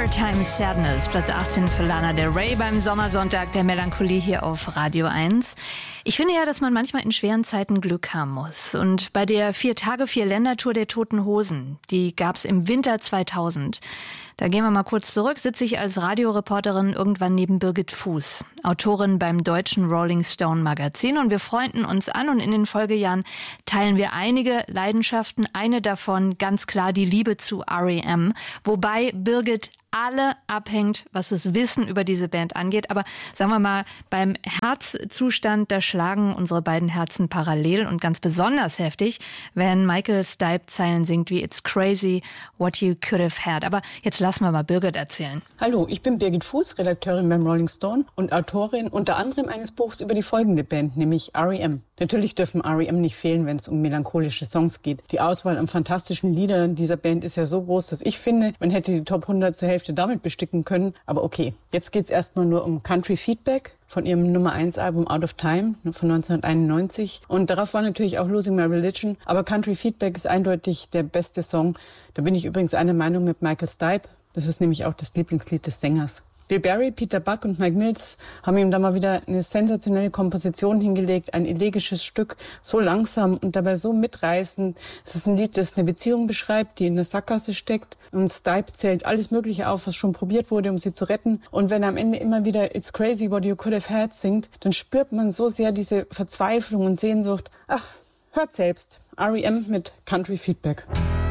Summertime Sadness, Platz 18 für Lana Del Rey beim Sommersonntag der Melancholie hier auf Radio 1. Ich finde ja, dass man manchmal in schweren Zeiten Glück haben muss. Und bei der 4-Tage-4-Länder-Tour der Toten Hosen, die gab's im Winter 2000. Da gehen wir mal kurz zurück, sitze ich als Radioreporterin irgendwann neben Birgit Fuß, Autorin beim deutschen Rolling Stone Magazin. Und wir freunden uns an und in den Folgejahren teilen wir einige Leidenschaften. Eine davon ganz klar die Liebe zu R.E.M., wobei Birgit alle abhängt, was das Wissen über diese Band angeht. Aber sagen wir mal, beim Herzzustand, da schlagen unsere beiden Herzen parallel und ganz besonders heftig, wenn Michael Stipe Zeilen singt wie It's crazy what you could have had. Aber jetzt lassen wir mal Birgit erzählen. Hallo, ich bin Birgit Fuß, Redakteurin beim Rolling Stone und Autorin unter anderem eines Buchs über die folgende Band, nämlich R.E.M. Natürlich dürfen R.E.M. nicht fehlen, wenn es um melancholische Songs geht. Die Auswahl an fantastischen Liedern dieser Band ist ja so groß, dass ich finde, man hätte die Top 100 zur Hälfte damit besticken können. Aber okay, jetzt geht's erstmal nur um Country Feedback von ihrem Nummer 1 Album Out of Time von 1991. Und darauf war natürlich auch Losing My Religion. Aber Country Feedback ist eindeutig der beste Song. Da bin ich übrigens einer Meinung mit Michael Stipe. Das ist nämlich auch das Lieblingslied des Sängers. Bill Berry, Peter Buck und Mike Mills haben ihm da mal wieder eine sensationelle Komposition hingelegt, ein elegisches Stück, so langsam und dabei so mitreißend. Es ist ein Lied, das eine Beziehung beschreibt, die in der Sackgasse steckt, und Stipe zählt alles Mögliche auf, was schon probiert wurde, um sie zu retten. Und wenn er am Ende immer wieder It's crazy what you could have had singt, dann spürt man so sehr diese Verzweiflung und Sehnsucht. Ach, hört selbst. R.E.M. mit Country Feedback.